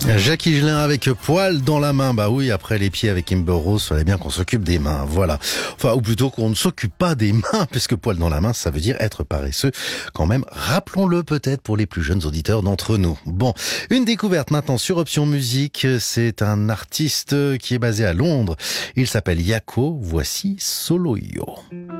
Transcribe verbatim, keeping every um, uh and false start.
Jacques Higelin avec poil dans la main. Bah oui, après les pieds avec Amber Rose, fallait bien qu'on s'occupe des mains. Voilà. Enfin, ou plutôt qu'on ne s'occupe pas des mains, puisque poil dans la main, ça veut dire être paresseux. Quand même, rappelons-le peut-être pour les plus jeunes auditeurs d'entre nous. Bon, une découverte maintenant sur Option Musique. C'est un artiste qui est basé à Londres. Il s'appelle Yako. Voici Solo Yo.